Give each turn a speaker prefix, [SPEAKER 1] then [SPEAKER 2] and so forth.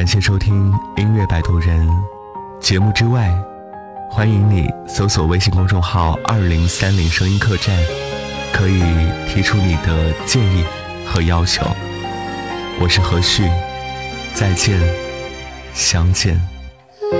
[SPEAKER 1] 谢收听音乐摆渡人。节目之外，欢迎你搜索微信公众号2030声音客栈，可以提出你的建议和要求。我是何旭，再见，相见。